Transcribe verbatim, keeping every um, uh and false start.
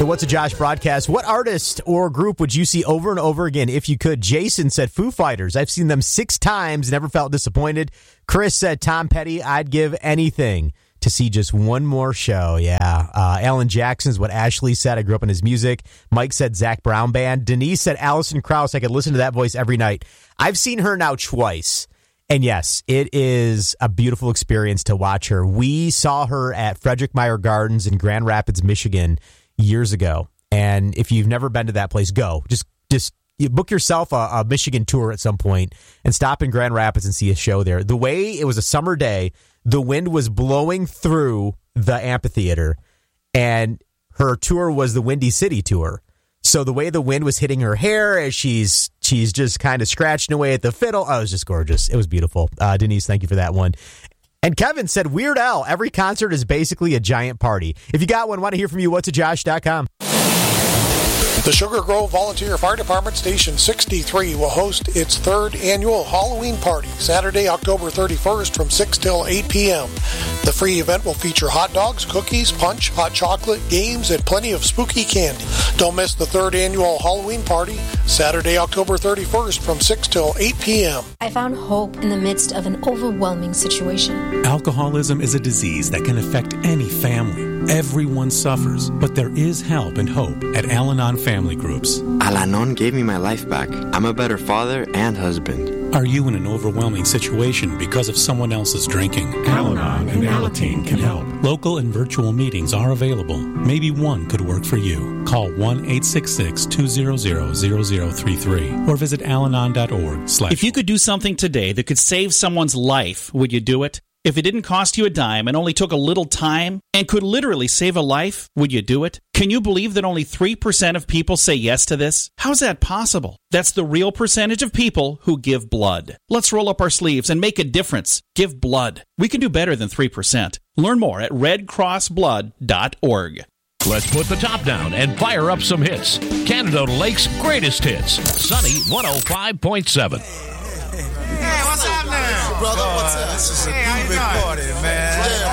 The What's a Josh broadcast. What artist or group would you see over and over again if you could? Jason said Foo Fighters. I've seen them six times, never felt disappointed. Chris said Tom Petty. I'd give anything to see just one more show. Yeah. Uh, Alan Jackson's what Ashley said. I grew up in his music. Mike said Zach Brown Band. Denise said Alison Krauss. I could listen to that voice every night. I've seen her now twice. And yes, it is a beautiful experience to watch her. We saw her at Frederick Meyer Gardens in Grand Rapids, Michigan years ago. And if you've never been to that place, go. Just just you book yourself a, a Michigan tour at some point and stop in Grand Rapids and see a show there. The way it was a summer day, the wind was blowing through the amphitheater, and her tour was the Windy City tour. So the way the wind was hitting her hair as she's she's just kind of scratching away at the fiddle, oh, it was just gorgeous. It was beautiful. Uh, Denise, thank you for that one. And Kevin said, Weird Al, every concert is basically a giant party. If you got one, want to hear from you, what's a josh dot com. The Sugar Grove Volunteer Fire Department Station sixty-three will host its third annual Halloween party Saturday, October thirty-first from six till eight p.m. The free event will feature hot dogs, cookies, punch, hot chocolate, games, and plenty of spooky candy. Don't miss the third annual Halloween party Saturday, October thirty-first from six till eight p.m. I found hope in the midst of an overwhelming situation. Alcoholism is a disease that can affect any family. Everyone suffers, but there is help and hope at Al-Anon Family Groups. Al-Anon gave me my life back. I'm a better father and husband. Are you in an overwhelming situation because of someone else's drinking? Al-Anon and Alateen can help. Local and virtual meetings are available. Maybe one could work for you. Call one eight six six, two zero zero, zero zero three three or visit alanon dot org slash. If you could do something today that could save someone's life, would you do it? If it didn't cost you a dime and only took a little time and could literally save a life, would you do it? Can you believe that only three percent of people say yes to this? How's that possible? That's the real percentage of people who give blood. Let's roll up our sleeves and make a difference. Give blood. We can do better than three percent. Learn more at red cross blood dot org. Let's put the top down and fire up some hits. Canada Lake's greatest hits. Sunny one oh five point seven. Hey, what's up now? Brother, what's up? This is a hey, big party, man.